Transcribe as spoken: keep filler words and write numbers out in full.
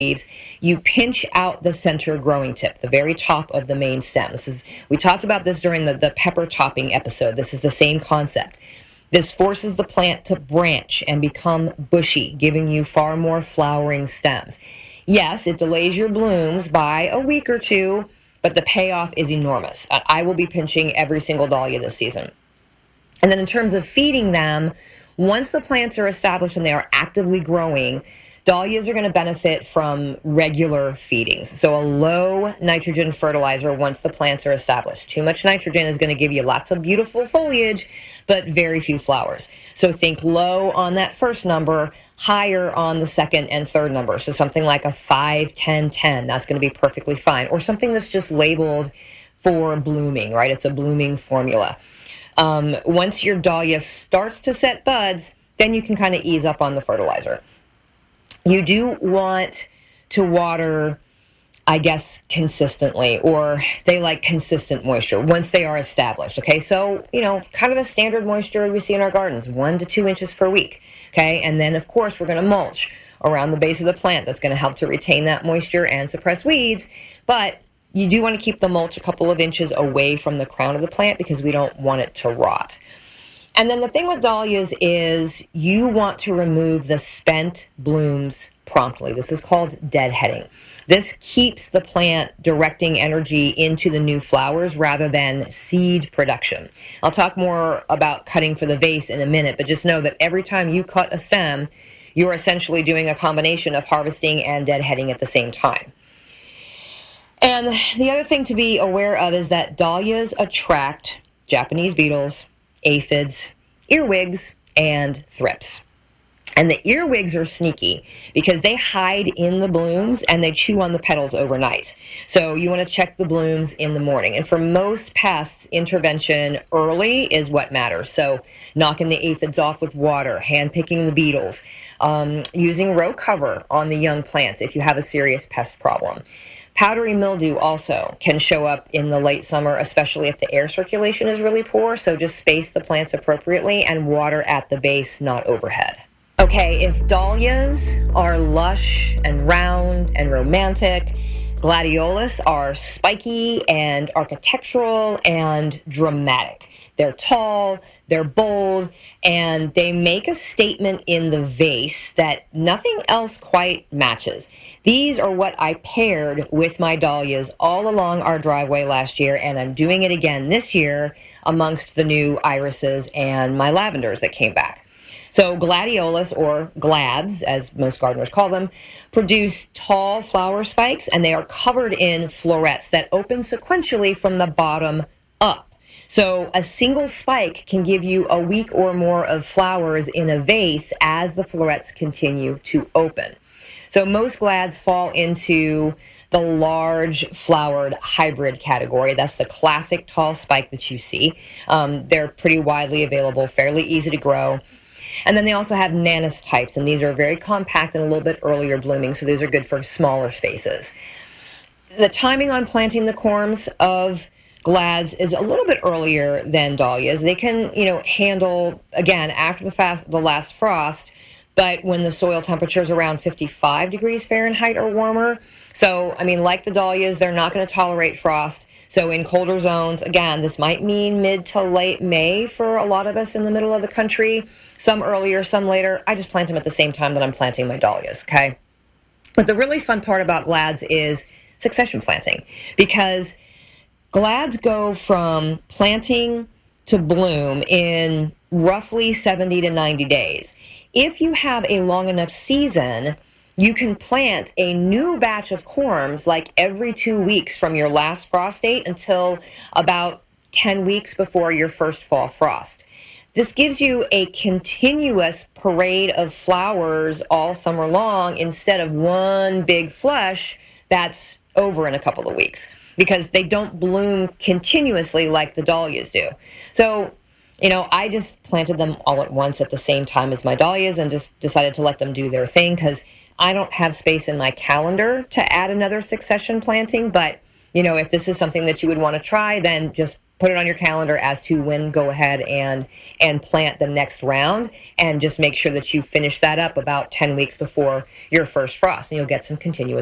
leaves, you pinch out the center growing tip, the very top of the main stem. This is, we talked about this during the, the pepper topping episode. This is the same concept. This forces the plant to branch and become bushy, giving you far more flowering stems. Yes, it delays your blooms by a week or two, but the payoff is enormous. I will be pinching every single dahlia this season. And then in terms of feeding them, once the plants are established and they are actively growing, dahlias are going to benefit from regular feedings. So a low nitrogen fertilizer once the plants are established. Too much nitrogen is going to give you lots of beautiful foliage, but very few flowers. So think low on that first number, higher on the second and third number. So something like a five, ten, ten, that's going to be perfectly fine. Or something that's just labeled for blooming, right? It's a blooming formula. Um, once your dahlia starts to set buds, then you can kind of ease up on the fertilizer. You do want to water, I guess, consistently, or they like consistent moisture once they are established, okay? So, you know, kind of a standard moisture we see in our gardens, one to two inches per week, okay? And then, of course, we're going to mulch around the base of the plant. That's going to help to retain that moisture and suppress weeds, but you do want to keep the mulch a couple of inches away from the crown of the plant because we don't want it to rot. And then the thing with dahlias is you want to remove the spent blooms promptly. This is called deadheading. This keeps the plant directing energy into the new flowers rather than seed production. I'll talk more about cutting for the vase in a minute, but just know that every time you cut a stem, you're essentially doing a combination of harvesting and deadheading at the same time. And the other thing to be aware of is that dahlias attract Japanese beetles, aphids, earwigs, and thrips. And the earwigs are sneaky because they hide in the blooms and they chew on the petals overnight. So you want to check the blooms in the morning. And for most pests, intervention early is what matters. So knocking the aphids off with water, hand-picking the beetles, um, using row cover on the young plants if you have a serious pest problem. Powdery mildew also can show up in the late summer, especially if the air circulation is really poor, so just space the plants appropriately and water at the base, not overhead. Okay, if dahlias are lush and round and romantic, gladiolus are spiky and architectural and dramatic. They're tall, they're bold, and they make a statement in the vase that nothing else quite matches. These are what I paired with my dahlias all along our driveway last year, and I'm doing it again this year amongst the new irises and my lavenders that came back. So gladiolus, or glads, as most gardeners call them, produce tall flower spikes, and they are covered in florets that open sequentially from the bottom up. So a single spike can give you a week or more of flowers in a vase as the florets continue to open. So most glads fall into the large flowered hybrid category. That's the classic tall spike that you see. Um, they're pretty widely available, fairly easy to grow. And then they also have nanus types, and these are very compact and a little bit earlier blooming, so these are good for smaller spaces. The timing on planting the corms of glads is a little bit earlier than dahlias. They can, you know, handle, again, after the fast, the last frost, but when the soil temperature is around fifty-five degrees Fahrenheit or warmer. So, I mean, like the dahlias, they're not going to tolerate frost. So in colder zones, again, this might mean mid to late May for a lot of us in the middle of the country. Some earlier, some later. I just plant them at the same time that I'm planting my dahlias, okay? But the really fun part about glads is succession planting, because glads go from planting to bloom in roughly seventy to ninety days. If you have a long enough season, you can plant a new batch of corms like every two weeks from your last frost date until about ten weeks before your first fall frost. This gives you a continuous parade of flowers all summer long instead of one big flush that's over in a couple of weeks, because they don't bloom continuously like the dahlias do. So, you know, I just planted them all at once at the same time as my dahlias and just decided to let them do their thing because I don't have space in my calendar to add another succession planting. But, you know, if this is something that you would want to try, then just put it on your calendar as to when go ahead and and plant the next round, and just make sure that you finish that up about ten weeks before your first frost, and you'll get some continuous